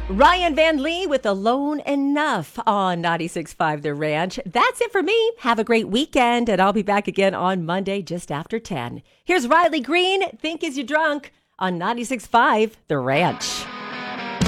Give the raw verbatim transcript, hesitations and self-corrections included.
Ryan Van Lee with Alone Enough on ninety-six point five The Ranch. That's it for me. Have a great weekend, and I'll be back again on Monday just after ten. Here's Riley Green, Think Is You Drunk, on ninety-six point five The Ranch.